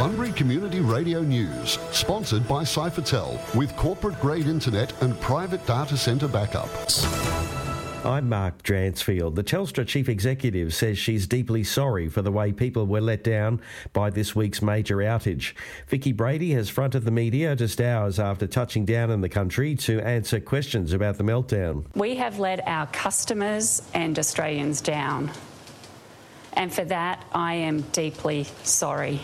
Bunbury Community Radio News, sponsored by Cyphertel, with corporate-grade internet and private data centre backup. I'm Mark Dransfield. The Telstra Chief Executive says she's deeply sorry for the way people were let down by this week's major outage. Vicky Brady has fronted the media just hours after touching down in the country to answer questions about the meltdown. We have let our customers and Australians down, and for that I am deeply sorry.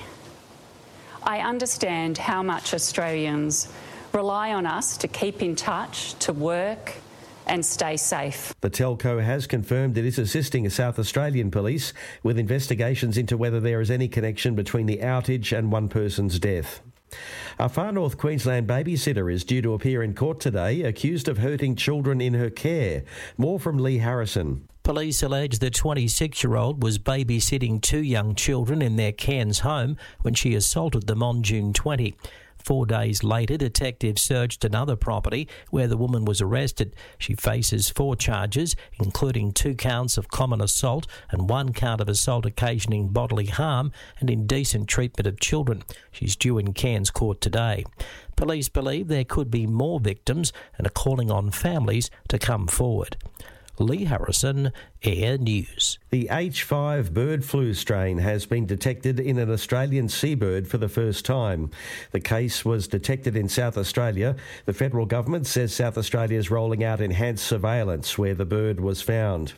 I understand how much Australians rely on us to keep in touch, to work and stay safe. The telco has confirmed it is assisting South Australian police with investigations into whether there is any connection between the outage and one person's death. A Far North Queensland babysitter is due to appear in court today, accused of hurting children in her care. More from Lee Harrison. Police allege the 26-year-old was babysitting two young children in their Cairns home when she assaulted them on June 20. 4 days later, detectives searched another property where the woman was arrested. She faces 4 charges, including 2 counts of common assault and 1 count of assault occasioning bodily harm and indecent treatment of children. She's due in Cairns Court today. Police believe there could be more victims and are calling on families to come forward. Lee Harrison, Air News. The H5 bird flu strain has been detected in an Australian seabird for the first time. The case was detected in South Australia. The federal government says South Australia is rolling out enhanced surveillance where the bird was found.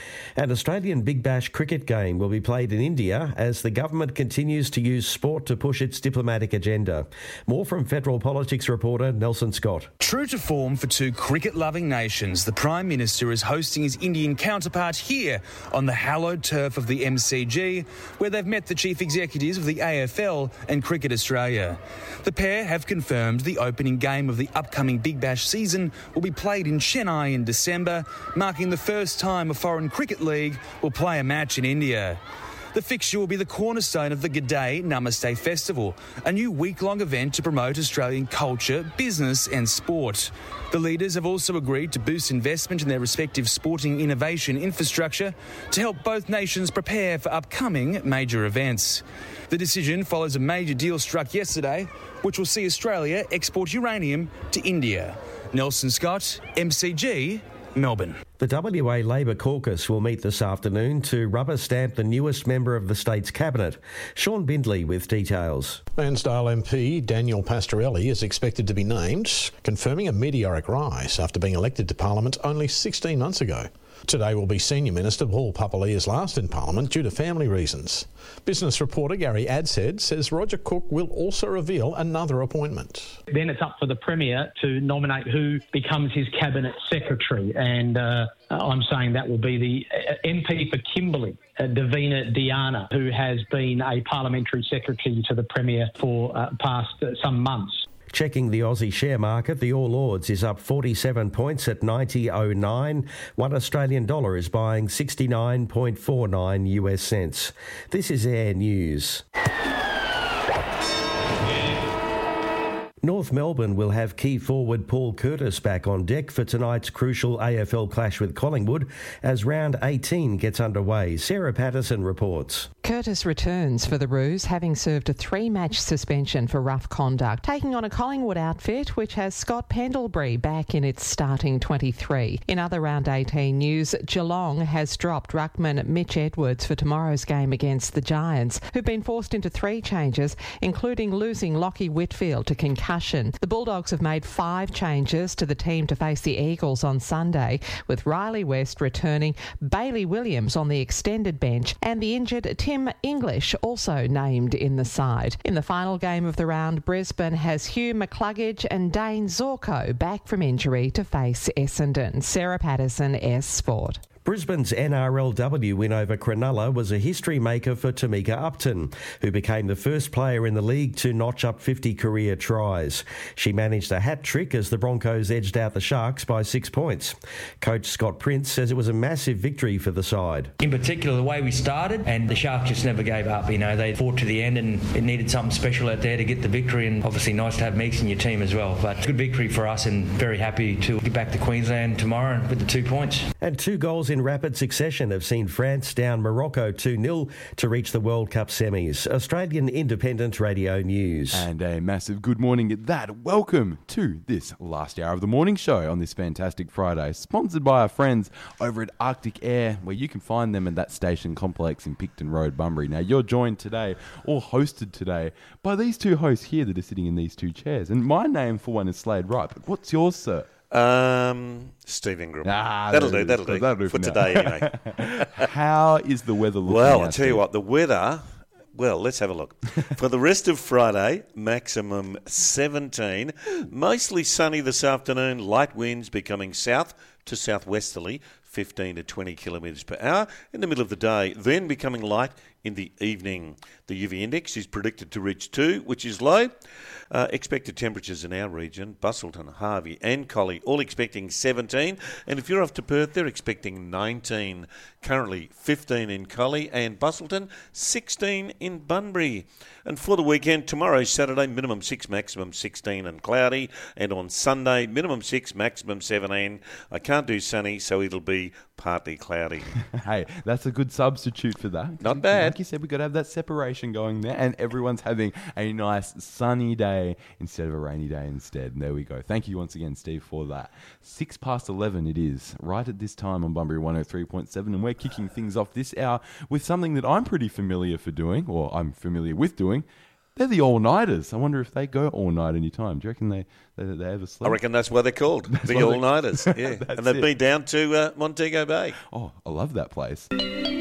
An Australian Big Bash cricket game will be played in India as the government continues to use sport to push its diplomatic agenda. More from federal politics reporter Nelson Scott. True to form for two cricket-loving nations, the Prime Minister is hosting his Indian counterpart here on the hallowed turf of the MCG, where they've met the chief executives of the AFL and Cricket Australia. The pair have confirmed the opening game of the upcoming Big Bash season will be played in Chennai in December, marking the first time a foreign cricket league will play a match in India. The fixture will be the cornerstone of the G'day Namaste Festival, a new week-long event to promote Australian culture, business and sport. The leaders have also agreed to boost investment in their respective sporting innovation infrastructure to help both nations prepare for upcoming major events. The decision follows a major deal struck yesterday, which will see Australia export uranium to India. Nelson Scott, MCG, Melbourne. The WA Labor caucus will meet this afternoon to rubber stamp the newest member of the state's cabinet. Sean Bindley with details. Bairnsdale MP Daniel Pastorelli is expected to be named, confirming a meteoric rise after being elected to Parliament only 16 months ago. Today will be Senior Minister Paul Papalia's last in Parliament due to family reasons. Business reporter Gary Adshead says Roger Cook will also reveal another appointment. Then it's up for the Premier to nominate who becomes his Cabinet Secretary, and I'm saying that will be the MP for Kimberley, Davina Diana, who has been a parliamentary secretary to the Premier for past some months. Checking the Aussie share market, the All Ords is up 47 points at 90.09. $1 Australian dollar is buying 69.49 US cents. This is Air News. North Melbourne will have key forward Paul Curtis back on deck for tonight's crucial AFL clash with Collingwood as round 18 gets underway. Sarah Patterson reports. Curtis returns for the Roos, having served a 3-match suspension for rough conduct, taking on a Collingwood outfit which has Scott Pendlebury back in its starting 23. In other round 18 news, Geelong has dropped ruckman Mitch Edwards for tomorrow's game against the Giants, who've been forced into 3 changes, including losing Lachie Whitfield to concussion. The Bulldogs have made 5 changes to the team to face the Eagles on Sunday, with Riley West returning, Bailey Williams on the extended bench, and the injured Tim English also named in the side. In the final game of the round, Brisbane has Hugh McCluggage and Dane Zorko back from injury to face Essendon. Sarah Patterson, S Sport. Brisbane's NRLW win over Cronulla was a history maker for Tamika Upton, who became the first player in the league to notch up 50 career tries. She managed a hat-trick as the Broncos edged out the Sharks by 6 points. Coach Scott Prince says it was a massive victory for the side. In particular, the way we started, and the Sharks just never gave up. You know, they fought to the end, and it needed something special out there to get the victory, and obviously nice to have Meeks in your team as well. But good victory for us, and very happy to get back to Queensland tomorrow with the 2 points. And 2 goals in rapid succession have seen France down Morocco 2-0 to reach the World Cup semis. Australian Independent Radio News. And a massive good morning at that. Welcome to this last hour of the morning show on this fantastic Friday, sponsored by our friends over at Arctic Air, where you can find them at that station complex in Picton Road, Bunbury. Now, you're joined today, or hosted today, by these two hosts here that are sitting in these two chairs. And my name, for one, is Slade Wright. But what's yours, sir? Steve Ingram. That'll do for today, anyway. How is the weather looking? Well, I'll tell you what, the weather... Well, let's have a look. For the rest of Friday, maximum 17. Mostly sunny this afternoon. Light winds becoming south to southwesterly, 15 to 20 kilometres per hour in the middle of the day, then becoming light in the evening. The UV index is predicted to reach 2, which is low. Expected temperatures in our region, Busselton, Harvey and Collie, all expecting 17. And if you're off to Perth, they're expecting 19. Currently 15 in Collie and Busselton, 16 in Bunbury. And for the weekend, tomorrow, Saturday, minimum 6, maximum 16 and cloudy. And on Sunday, minimum 6, maximum 17. I can't do sunny, so it'll be partly cloudy. Hey, that's a good substitute for that. Not bad. Like you said, we've got to have that separation going there, and everyone's having a nice sunny day instead of a rainy day instead. And there we go. Thank you once again, Steve, for that. 11:06 it is, right at this time on Bunbury 103.7, and we're kicking things off this hour with something that I'm pretty familiar for doing, or I'm familiar with doing. They're the all-nighters. I wonder if they go all-night any time. Do you reckon they ever sleep? I reckon that's why they're called, the all-nighters. Yeah, and they've been down to Montego Bay. Oh, I love that place.